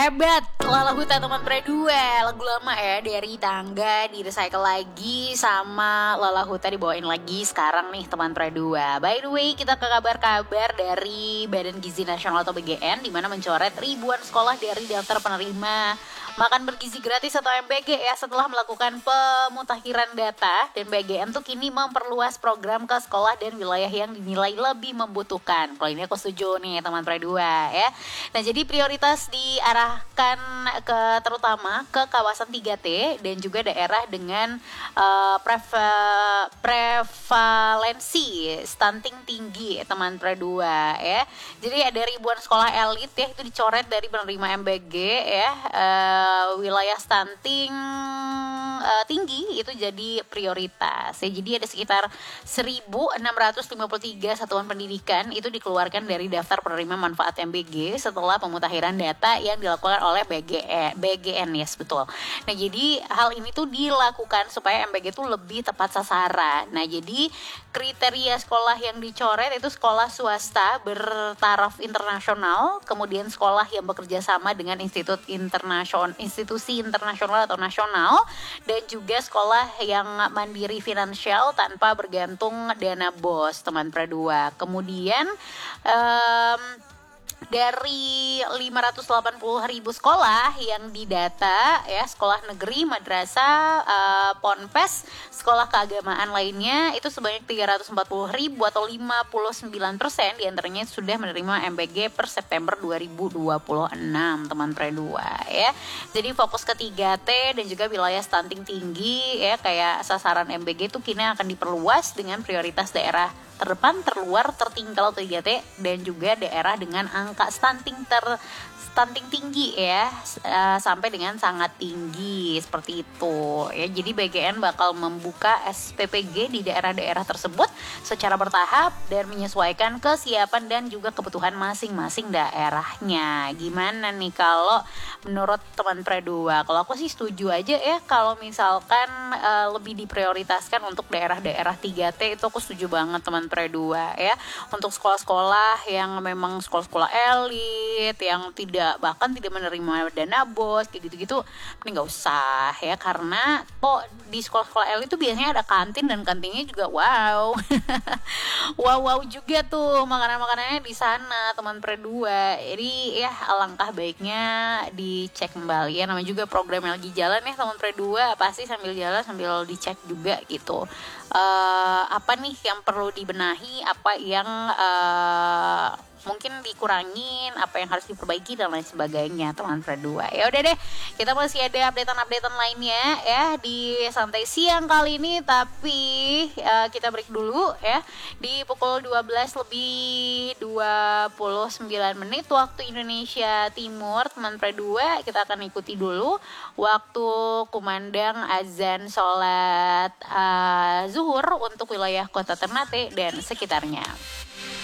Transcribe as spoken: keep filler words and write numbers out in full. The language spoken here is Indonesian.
Hebat, Lala Huta teman pre dua. Lagu lama ya, dari Tangga di recycle lagi, sama Lala Huta dibawain lagi sekarang nih teman pre dua. By the way, kita ke kabar-kabar dari Badan Gizi Nasional atau B G N, di mana mencoret ribuan sekolah dari daftar penerima makan bergizi gratis atau M B G ya, setelah melakukan pemutakhiran data. Dan B G N tuh kini memperluas program ke sekolah dan wilayah yang dinilai lebih membutuhkan. Kalau ini aku setuju nih teman pre dua ya. Nah, jadi prioritas diarahkan ke terutama ke kawasan tiga T dan juga daerah dengan uh, preva- prevalensi stunting tinggi teman pre dua ya. Jadi ada ribuan sekolah elit ya, itu dicoret dari penerima M B G ya. Uh, wilayah stunting uh, tinggi itu jadi prioritas ya. Jadi ada sekitar seribu enam ratus lima puluh tiga satuan pendidikan itu dikeluarkan dari daftar penerima manfaat M B G setelah pemutakhiran data yang dilakukan oleh B G N, B G N yes betul. Nah, jadi hal ini tuh dilakukan supaya M B G tuh lebih tepat sasaran. Nah, jadi kriteria sekolah yang dicoret itu sekolah swasta bertaraf internasional, kemudian sekolah yang bekerja sama dengan institut internasional, institusi internasional atau nasional, dan juga sekolah yang mandiri finansial tanpa bergantung dana bos teman pre dua. Kemudian um, dari lima ratus delapan puluh ribu sekolah yang didata ya, sekolah negeri, madrasah, uh, ponpes, sekolah keagamaan lainnya itu sebanyak tiga ratus empat puluh ribu atau lima puluh sembilan persen diantaranya sudah menerima M B G per September dua ribu dua puluh enam teman pre dua ya. Jadi fokus ke tiga T dan juga wilayah stunting tinggi ya, kayak sasaran M B G itu kini akan diperluas dengan prioritas daerah terdepan, terluar, tertinggal tiga T dan juga daerah dengan angka stunting ter stunting tinggi ya, uh, sampai dengan sangat tinggi seperti itu ya. Jadi B G N bakal membuka S P P G di daerah-daerah tersebut secara bertahap dan menyesuaikan kesiapan dan juga kebutuhan masing-masing daerahnya. Gimana nih kalau menurut teman pre dua? Kalau aku sih setuju aja ya, kalau misalkan uh, lebih diprioritaskan untuk daerah-daerah tiga T itu aku setuju banget teman pre dua ya. Untuk sekolah-sekolah yang memang sekolah-sekolah elit yang tidak bahkan tidak menerima dana bos kayak gitu-gitu, mending nggak usah ya, karena kok di sekolah-sekolah elit itu biasanya ada kantin dan kantinnya juga wow wow wow juga tuh makanan-makanannya di sana teman pre dua. Jadi ya alangkah baiknya dicek kembali ya, namanya juga program yang lagi jalan ya teman pre dua, pasti sambil jalan sambil dicek juga gitu. Uh, apa nih yang perlu dibenahi, apa yang uh, mungkin dikurangin, apa yang harus diperbaiki dan lain sebagainya teman pre dua. Ya udah deh, kita masih ada updatean-updatean lainnya ya di santai siang kali ini, tapi uh, kita break dulu ya di pukul dua belas lebih dua puluh sembilan menit waktu Indonesia Timur teman pre dua. Kita akan ikuti dulu waktu kumandang azan sholat uh, zuhur untuk wilayah Kota Ternate dan sekitarnya.